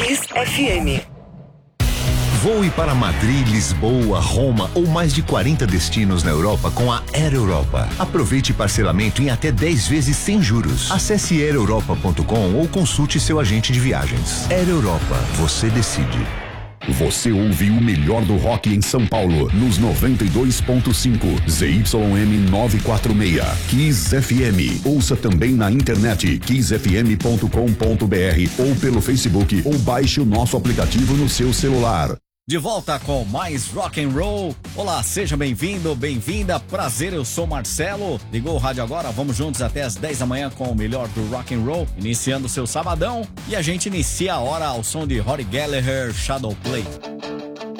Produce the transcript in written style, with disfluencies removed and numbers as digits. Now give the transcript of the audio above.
Kiss FM. Voe para Madrid, Lisboa, Roma ou mais de 40 destinos na Europa com a Air Europa. Aproveite parcelamento em até 10 vezes sem juros. Acesse aereuropa.com ou consulte seu agente de viagens. Air Europa, você decide. Você ouve o melhor do rock em São Paulo, nos 92.5 ZYM 946 Kiss FM. Ouça também na internet kissfm.com.br ou pelo Facebook ou baixe o nosso aplicativo no seu celular. De volta com mais rock and roll. Olá, seja bem-vindo, bem-vinda. Prazer, eu sou Marcelo. Ligou o rádio agora, vamos juntos até as 10 da manhã com o melhor do rock and roll, iniciando o seu sabadão. E a gente inicia a hora ao som de Rory Gallagher, Shadow Play.